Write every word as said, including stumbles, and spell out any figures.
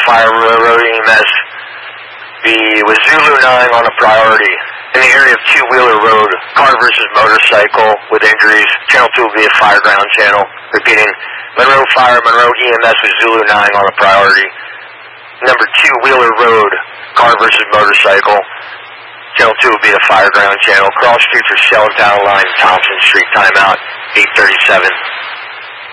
Fire, Road E M S. Be with Zulu nine on a priority. In the area of Two Wheeler Road, car versus motorcycle with injuries. Channel two will be a fire ground channel. Repeating, Monroe Fire, Monroe E M S with Zulu nine on a priority. Number Two Wheeler Road, car versus motorcycle. Channel two will be the fire ground channel. Cross streets are Shell Town Line, Thompson Street, timeout, eight thirty-seven.